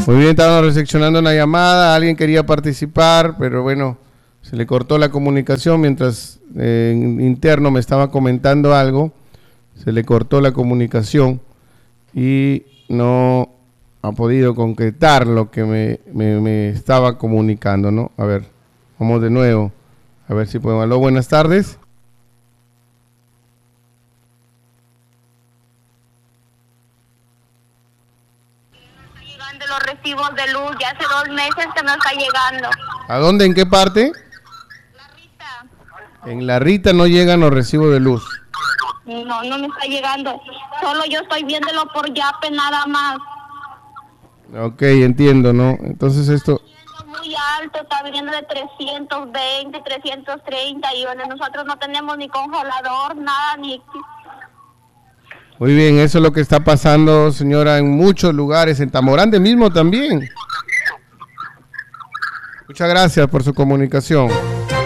Muy bien, estábamos recepcionando una llamada, alguien quería participar, pero bueno, se le cortó la comunicación mientras en interno me estaba comentando algo, se le cortó la comunicación y no ha podido concretar lo que me estaba comunicando, ¿no? A ver, vamos de nuevo, a ver si podemos. Aló, buenas tardes. De los recibos de luz, ya hace 2 meses que no está llegando. ¿A dónde? ¿En qué parte? La Rita. En La Rita no llegan los recibos de luz. No, no me está llegando. Solo yo estoy viéndolo por Yape nada más. Ok, entiendo, ¿no? Entonces esto... Muy alto, está viniendo de 320, 330 y donde nosotros no tenemos ni congelador, nada, ni... Muy bien, eso es lo que está pasando, señora, en muchos lugares, en Tamorande mismo también. Muchas gracias por su comunicación.